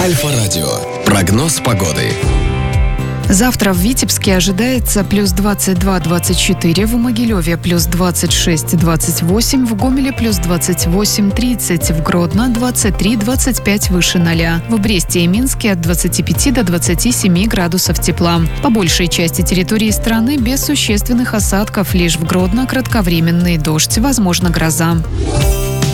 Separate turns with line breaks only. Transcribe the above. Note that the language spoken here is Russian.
Альфа-радио. Прогноз погоды.
Завтра в Витебске ожидается плюс 22-24, в Могилеве плюс 26-28, в Гомеле плюс 28-30, в Гродно 23-25 выше 0. В Бресте и Минске от 25 до 27 градусов тепла. По большей части территории страны без существенных осадков, лишь в Гродно кратковременный дождь, возможно гроза.